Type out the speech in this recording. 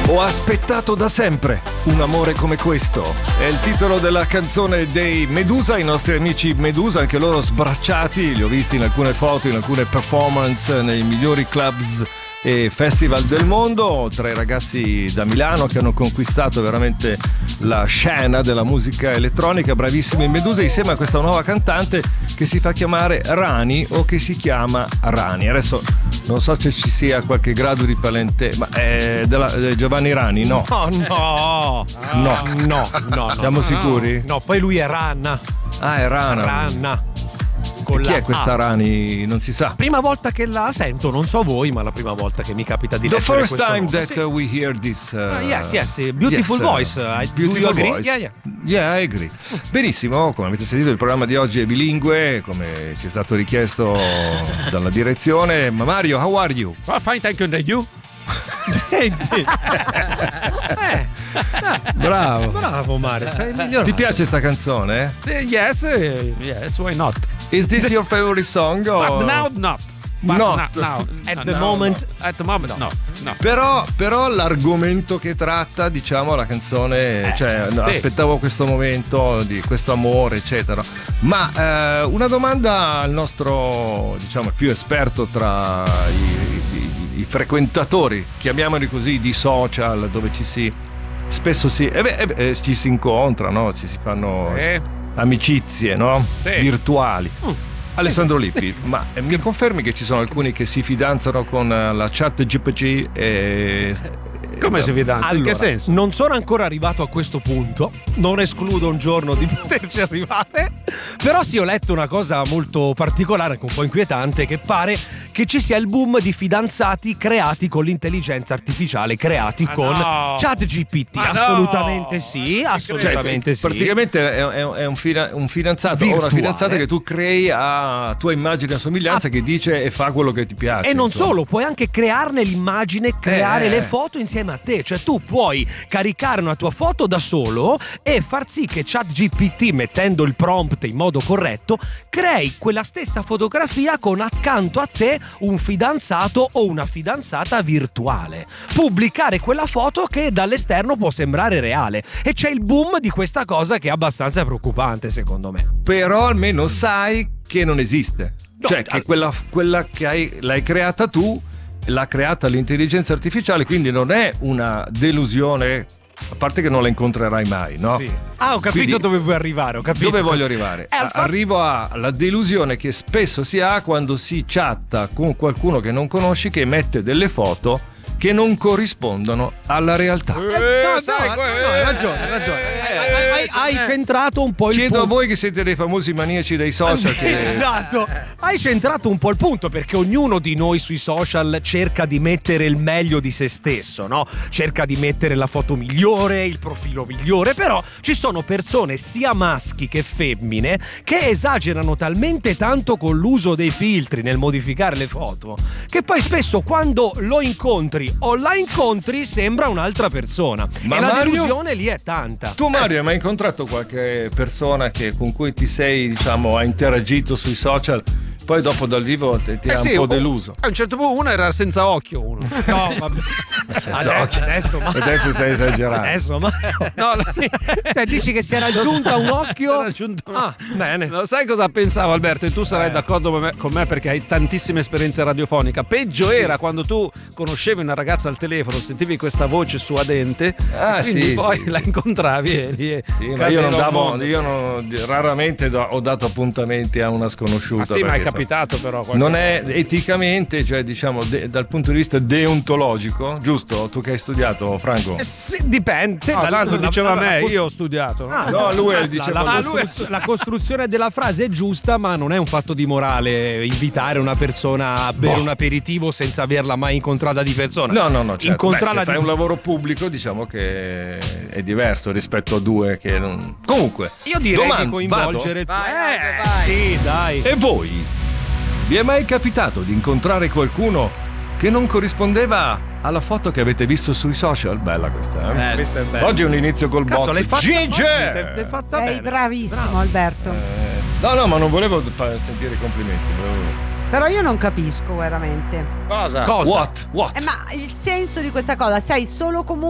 Ho aspettato da sempre un amore come questo. È il titolo della canzone dei Medusa, i nostri amici Medusa, anche loro sbracciati. Li ho visti in alcune foto, in alcune performance nei migliori clubs e festival del mondo. 3 ragazzi da Milano che hanno conquistato veramente la scena della musica elettronica, bravissimi Medusa, insieme a questa nuova cantante che si fa chiamare Rani o che si chiama Rani. Adesso non so se ci sia qualche grado di palente, ma è Giovanni Rani, no? No. Siamo sicuri? No, poi lui è Ranna. Ah, è Rana. Ranna. Chi è questa Rani? Non si sa. Prima volta che la sento, non so voi, ma la prima volta che mi capita di leggere questo The first time nome. that we hear this. Yes, beautiful voice. Beautiful do you agree? voice. Yeah, I agree. Benissimo, come avete sentito il programma di oggi è bilingue, come ci è stato richiesto dalla direzione. Ma Mario, how are you? Oh, fine, thank you, and you? Bravo Mario, sei migliorato. Ti piace sta canzone? Yes, why not? Is this your favorite song? Or... But now not. But Not. now. At the moment, no. Però l'argomento che tratta, diciamo, la canzone, aspettavo questo momento di questo amore, eccetera. Ma una domanda al nostro, diciamo, più esperto tra i frequentatori, chiamiamoli così, di social, dove ci si incontra, no? Ci si fanno amicizie, no? Virtuali. Alessandro Lippi, ma mi confermi che ci sono alcuni che si fidanzano con la chat GPT e... Come si fidanza? allora, in che senso? Non sono ancora arrivato a questo punto, non escludo un giorno di poterci arrivare, però sì, ho letto una cosa molto particolare, anche un po' inquietante, che pare che ci sia il boom di fidanzati creati con l'intelligenza artificiale, creati con ChatGPT. Assolutamente sì, assolutamente sì. Praticamente è un fidanzato virtuale, o una fidanzata che tu crei a tua immagine e somiglianza, che dice e fa quello che ti piace. E non solo, puoi anche crearne l'immagine, creare le foto insieme a te. Cioè tu puoi caricare una tua foto da solo e far sì che ChatGPT, mettendo il prompt in modo corretto, crei quella stessa fotografia con accanto a te un fidanzato o una fidanzata virtuale. Pubblicare quella foto che dall'esterno può sembrare reale. E c'è il boom di questa cosa che è abbastanza preoccupante, secondo me. Però almeno sai che non esiste. No, cioè che quella che l'hai creata tu, l'ha creata l'intelligenza artificiale, quindi non è una delusione, a parte che non la incontrerai mai, no? Sì. Ho capito. Quindi, dove vuoi arrivare, ho capito. Dove voglio arrivare? Arrivo alla delusione che spesso si ha quando si chatta con qualcuno che non conosci, che mette delle foto che non corrispondono alla realtà. Hai ragione. Hai centrato un po' il punto. Chiedo a voi che siete dei famosi maniaci dei social. Esatto. Hai centrato un po' il punto, perché ognuno di noi sui social cerca di mettere il meglio di se stesso, no? Cerca di mettere la foto migliore, il profilo migliore, però ci sono persone, sia maschi che femmine, che esagerano talmente tanto con l'uso dei filtri nel modificare le foto, che poi spesso quando lo incontri o la incontri sembra un'altra persona. Ma e la Mario, delusione lì è tanta. Tu Mario hai mai incontrato qualche persona con cui ti sei, diciamo, ha interagito sui social, poi dopo dal vivo ti ha un po' deluso? A un certo punto uno era senza occhio, uno. No, vabbè. Adesso stai esagerando. Adesso, ma cioè, dici che si era raggiunta un occhio? Bene. Lo sai cosa pensavo, Alberto? E tu sarai d'accordo con me perché hai tantissima esperienza radiofonica. Peggio era quando tu conoscevi una ragazza al telefono, sentivi questa voce suadente, quindi poi la incontravi e lì ma io raramente ho dato appuntamenti a una sconosciuta. Sì, ma è capitato però. Non è eticamente, cioè diciamo dal punto di vista deontologico, giusto? Tu che hai studiato, Franco? Sì, dipende. Lo diceva a me, io ho studiato. No, lui diceva la costruzione della frase è giusta, ma non è un fatto di morale invitare una persona a bere un aperitivo senza averla mai incontrata di persona. No, certo. Incontrarla se fai un lavoro pubblico, diciamo che è diverso rispetto a due che non... Comunque, io direi di coinvolgere vai. Sì, dai. E voi? Vi è mai capitato di incontrare qualcuno che non corrispondeva alla foto che avete visto sui social? Bella questa, eh? Questa è bella. Oggi è un inizio col botto. L'hai fatta Gigi! fatta Sei bene. bravissimo, Bravo. Alberto. No, ma non volevo sentire i complimenti. Però io non capisco veramente. Cosa? What? Ma il senso di questa cosa, sei solo comunque